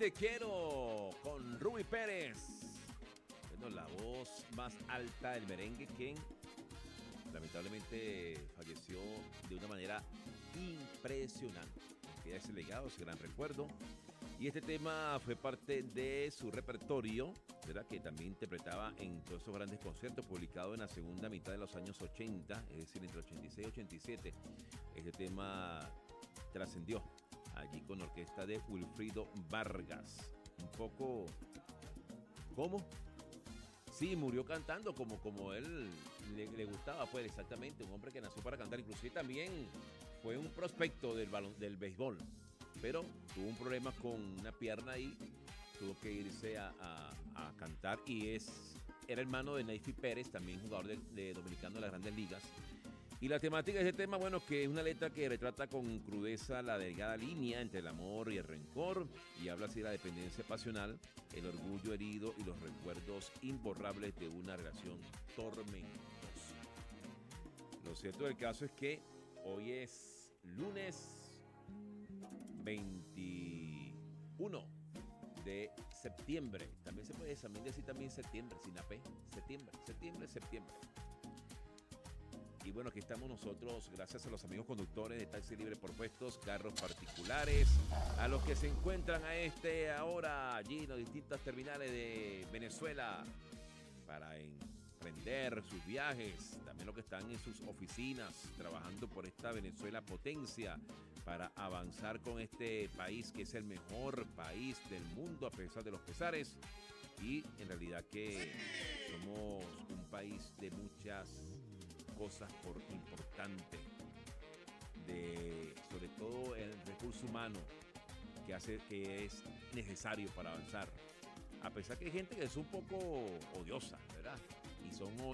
Te Quiero con Rubí Pérez. Bueno, la voz más alta del merengue que lamentablemente falleció de una manera impresionante. Queda ese legado, ese gran recuerdo. Y este tema fue parte de su repertorio, ¿verdad? Que también interpretaba en todos esos grandes conciertos, publicado en la segunda mitad de los años 80, es decir, entre 86 y 87. Este tema trascendió allí con la orquesta de Wilfrido Vargas. Un poco, ¿cómo? Sí, murió cantando como él le gustaba, pues exactamente, un hombre que nació para cantar, inclusive también fue un prospecto del béisbol, pero tuvo un problema con una pierna y tuvo que irse a cantar y era hermano de Neyfi Pérez, también jugador de dominicano de las Grandes Ligas. Y la temática de este tema, bueno, que es una letra que retrata con crudeza la delgada línea entre el amor y el rencor y habla así de la dependencia pasional, el orgullo herido y los recuerdos imborrables de una relación tormentosa. Lo cierto del caso es que hoy es lunes 21 de septiembre. También se puede decir también septiembre, sin la P. Septiembre. Y bueno, aquí estamos nosotros, gracias a los amigos conductores de Taxi Libre por Puestos, carros particulares, a los que se encuentran ahora allí en las distintas terminales de Venezuela para emprender sus viajes, también los que están en sus oficinas trabajando por esta Venezuela potencia para avanzar con este país que es el mejor país del mundo a pesar de los pesares y en realidad que somos un país de muchas cosas por importante, sobre todo el recurso humano que es necesario para avanzar. A pesar que hay gente que es un poco odiosa, ¿verdad? Y son